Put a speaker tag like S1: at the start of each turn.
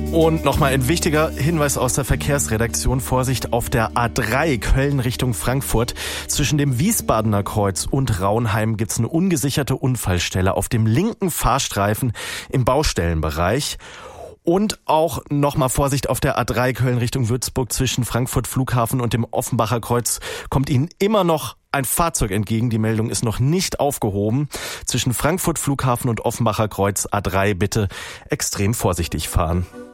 S1: Und nochmal ein wichtiger Hinweis aus der Verkehrsredaktion. Vorsicht auf der A3 Köln Richtung Frankfurt. Zwischen dem Wiesbadener Kreuz und Raunheim gibt's eine ungesicherte Unfallstelle auf dem linken Fahrstreifen im Baustellenbereich. Und auch nochmal Vorsicht auf der A3 Köln Richtung Würzburg. Zwischen Frankfurt Flughafen und dem Offenbacher Kreuz kommt Ihnen immer noch ein Fahrzeug entgegen. Die Meldung ist noch nicht aufgehoben. Zwischen Frankfurt Flughafen und Offenbacher Kreuz A3 bitte extrem vorsichtig fahren.